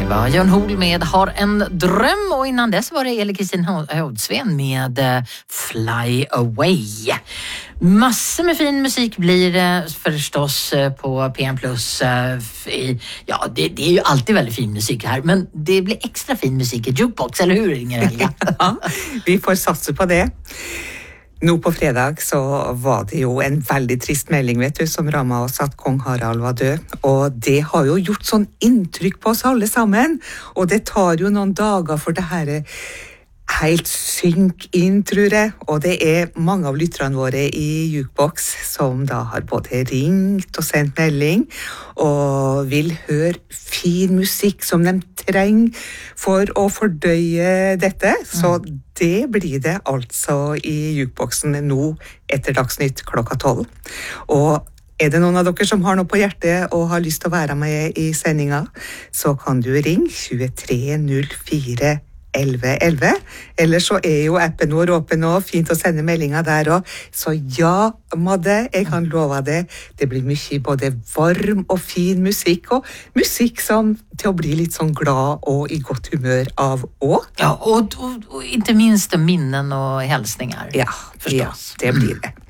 var Jörn Hoel med Har en dröm och innan dess var det Eli-Kristin Hårdsven med Fly Away. Massor med fin musik blir det förstås på PM+. Ja, det är ju alltid väldigt fin musik här, men det blir extra fin musik i Jukebox, eller hur Inger Helga? Ja, vi får satse på det. Nå på fredag så var det jo en veldig trist melding, vet du, som rammet oss at kong Harald var død. Og det har jo gjort sånn inntrykk på oss alle sammen. Og det tar jo noen dager for det her helt synk inn, tror jeg. Og det er mange av lytterne våre i Jukebox som da har både ringt og sendt melding og vil høre fin musikk som de trenger for å fordøye dette. Så det blir det altså i Jukeboxen nå etter Dagsnytt klokka 12. Og er det noen av dere som har noe på hjertet og har lyst til å være med i sendinga, så kan du ringe 2304 1111, eller så er jo appen vår åpen og fint å sende meldinger der også. Så ja, Madde, jeg kan love det. Det blir mye både varm og fin musikk, og musikk som til å bli litt sånn glad og i godt humør av også. Ja, och inte minst minnen och hälsningar. Ja, förstås. Ja, det blir det.